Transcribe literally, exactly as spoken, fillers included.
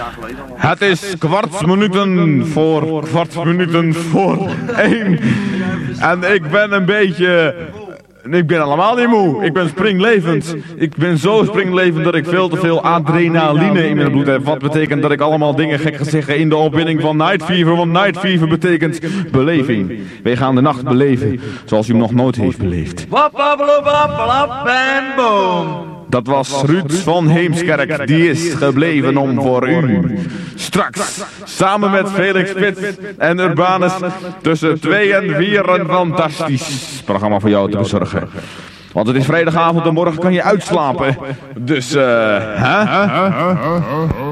Het is kwart minuten voor kwart minuten voor één. En ik ben een beetje... Ik ben allemaal niet moe. Ik ben springlevend. Ik ben zo springlevend dat ik veel te veel adrenaline in mijn bloed heb. Wat betekent dat ik allemaal dingen gek ga zeggen in de opwinding van Night Fever. Want Night Fever betekent beleving. Wij gaan de nacht beleven zoals u hem nog nooit heeft beleefd. En boom. Dat was Ruud van Heemskerk, die is gebleven om voor u. Straks, samen met Felix Spits en Urbanus, tussen twee en vier een fantastisch programma voor jou te bezorgen. Want het is vrijdagavond en morgen kan je uitslapen. Dus, eh, uh, hè?